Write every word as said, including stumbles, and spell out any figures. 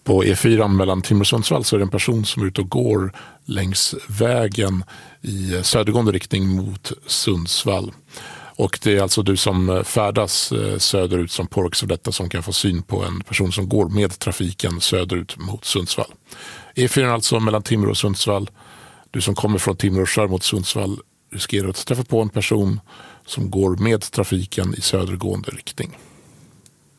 På E fyra mellan Timrå och Sundsvall så är det en person som är ute och går längs vägen i södergående riktning mot Sundsvall. Och det är alltså du som färdas söderut som påverkas av detta som kan få syn på en person som går med trafiken söderut mot Sundsvall. E fyra är alltså mellan Timrå och Sundsvall. Du som kommer från Timrå och kör mot Sundsvall riskerar att träffa på en person som går med trafiken i södergående riktning.